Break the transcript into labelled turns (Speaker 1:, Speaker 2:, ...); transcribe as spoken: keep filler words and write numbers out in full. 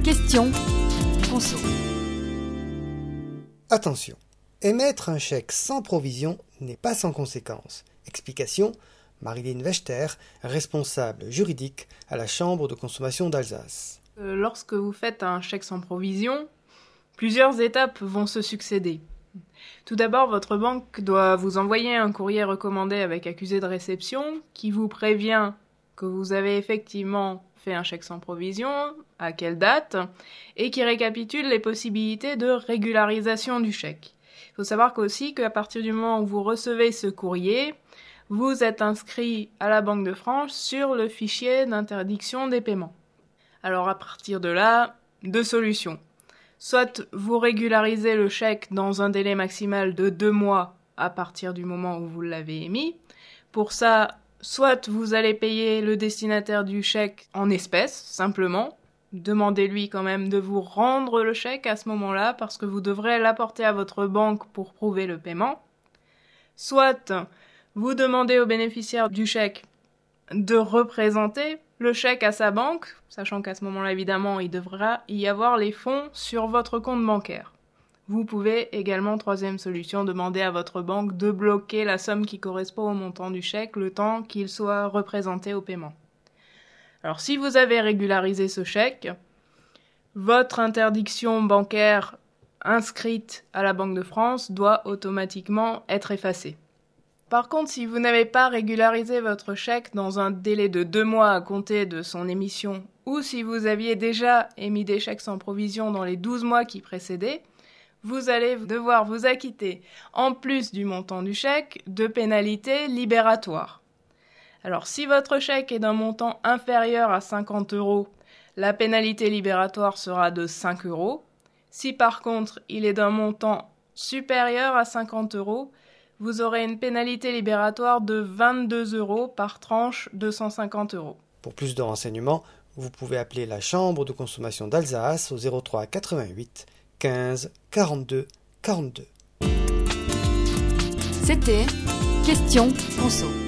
Speaker 1: Question conso.
Speaker 2: Attention, émettre un chèque sans provision n'est pas sans conséquences. Explication, Marilyn Wechter, responsable juridique à la Chambre de consommation d'Alsace.
Speaker 3: Euh, lorsque vous faites un chèque sans provision, plusieurs étapes vont se succéder. Tout d'abord, votre banque doit vous envoyer un courrier recommandé avec accusé de réception qui vous prévient que vous avez effectivement fait un chèque sans provision, à quelle date, et qui récapitule les possibilités de régularisation du chèque. Il faut savoir aussi qu'à partir du moment où vous recevez ce courrier, vous êtes inscrit à la Banque de France sur le fichier d'interdiction des paiements. Alors à partir de là, deux solutions. Soit vous régularisez le chèque dans un délai maximal de deux mois à partir du moment où vous l'avez émis. Pour ça, soit vous allez payer le destinataire du chèque en espèces, simplement. Demandez-lui quand même de vous rendre le chèque à ce moment-là parce que vous devrez l'apporter à votre banque pour prouver le paiement. Soit vous demandez au bénéficiaire du chèque de représenter le chèque à sa banque, sachant qu'à ce moment-là, évidemment, il devra y avoir les fonds sur votre compte bancaire. Vous pouvez également, troisième solution, demander à votre banque de bloquer la somme qui correspond au montant du chèque le temps qu'il soit représenté au paiement. Alors, si vous avez régularisé ce chèque, votre interdiction bancaire inscrite à la Banque de France doit automatiquement être effacée. Par contre, si vous n'avez pas régularisé votre chèque dans un délai de deux mois à compter de son émission, ou si vous aviez déjà émis des chèques sans provision dans les douze mois qui précédaient, vous allez devoir vous acquitter, en plus du montant du chèque, de pénalités libératoires. Alors, si votre chèque est d'un montant inférieur à cinquante euros, la pénalité libératoire sera de cinq euros. Si par contre, il est d'un montant supérieur à cinquante euros, vous aurez une pénalité libératoire de vingt-deux euros par tranche de cent cinquante euros.
Speaker 2: Pour plus de renseignements, vous pouvez appeler la Chambre de consommation d'Alsace au zéro trois quatre-vingt-huit quinze quarante-deux quarante-deux.
Speaker 1: C'était Question conso.